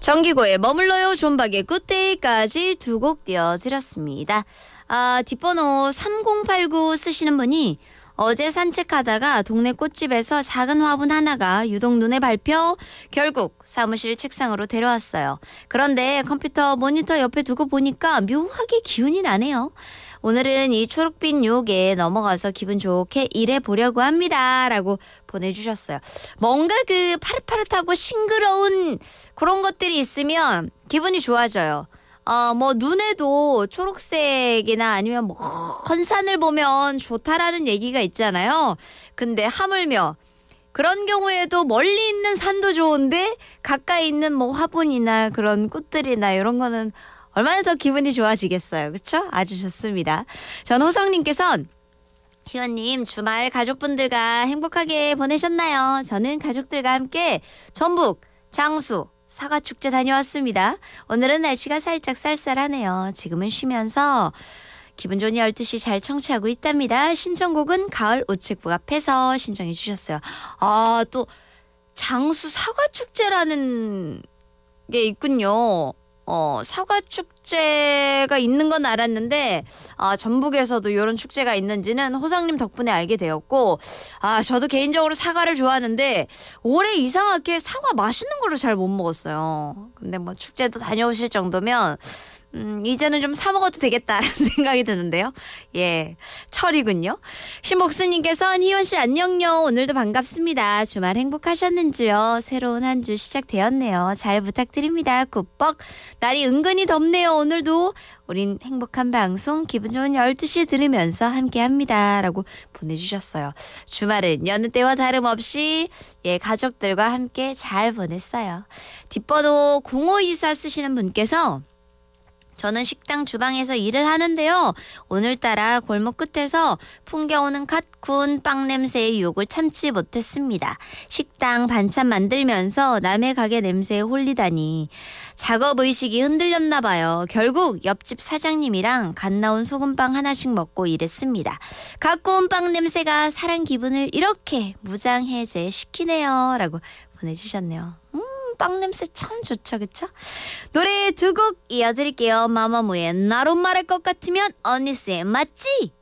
정기고의 머물러요 존박의 굿데이까지 두 곡 띄워드렸습니다. 뒷번호 3089 쓰시는 분이 어제 산책하다가 동네 꽃집에서 작은 화분 하나가 유독 눈에 밟혀 결국 사무실 책상으로 데려왔어요. 그런데 컴퓨터 모니터 옆에 두고 보니까 묘하게 기운이 나네요. 오늘은 이 초록빛 유혹에 넘어가서 기분 좋게 일해보려고 합니다. 라고 보내주셨어요. 뭔가 그 파릇파릇하고 싱그러운 그런 것들이 있으면 기분이 좋아져요. 눈에도 초록색이나 아니면 먼 산을 보면 좋다라는 얘기가 있잖아요. 근데 하물며 그런 경우에도 멀리 있는 산도 좋은데 가까이 있는 화분이나 그런 꽃들이나 이런 거는 얼마나 더 기분이 좋아지겠어요. 그렇죠? 아주 좋습니다. 전 호성님께서는 희원님 주말 가족분들과 행복하게 보내셨나요? 저는 가족들과 함께 전북, 장수, 사과축제 다녀왔습니다. 오늘은 날씨가 살짝 쌀쌀하네요. 지금은 쉬면서 기분 좋은 12시 잘 청취하고 있답니다. 신청곡은 가을 우측북 앞에서 신청해 주셨어요. 또 장수 사과축제라는 게 있군요. 사과축제가 있는 건 알았는데 전북에서도 이런 축제가 있는지는 호상님 덕분에 알게 되었고 저도 개인적으로 사과를 좋아하는데 올해 이상하게 사과 맛있는 거를 잘 못 먹었어요. 근데 축제도 다녀오실 정도면 이제는 좀 사 먹어도 되겠다라는 생각이 드는데요. 예, 철이군요. 신목수님께서는 희원씨 안녕요. 오늘도 반갑습니다. 주말 행복하셨는지요? 새로운 한 주 시작되었네요. 잘 부탁드립니다. 굿벅. 날이 은근히 덥네요. 오늘도 우린 행복한 방송 기분 좋은 12시 들으면서 함께합니다. 라고 보내주셨어요. 주말은 여느 때와 다름없이 가족들과 함께 잘 보냈어요. 뒷번호 0524 쓰시는 분께서 저는 식당 주방에서 일을 하는데요. 오늘따라 골목 끝에서 풍겨오는 갓 구운 빵 냄새의 유혹을 참지 못했습니다. 식당 반찬 만들면서 남의 가게 냄새에 홀리다니 작업의식이 흔들렸나 봐요. 결국 옆집 사장님이랑 갓 나온 소금빵 하나씩 먹고 일했습니다. 갓 구운 빵 냄새가 사람 기분을 이렇게 무장해제시키네요. 라고 보내주셨네요. 빵 냄새 참 좋죠, 그쵸? 노래 두 곡 이어드릴게요. 마마무의 나로 말할 것 같으면 어니스의 맞지?